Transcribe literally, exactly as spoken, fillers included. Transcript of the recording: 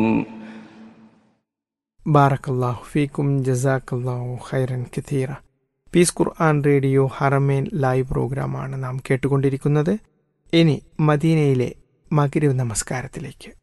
ബാറക്കല്ലാഹു ഫീക്കും ജസാക്കല്ലാഹു ഖൈറൻ കഥീറ. പീസ് ഖുർആൻ റേഡിയോ ഹറമേൻ ലൈവ് പ്രോഗ്രാമാണ് നാം കേട്ടുകൊണ്ടിരിക്കുന്നത്. ഇനി മദീനയിലെ മഗ്‌രിബ് നമസ്കാരത്തിലേക്ക്.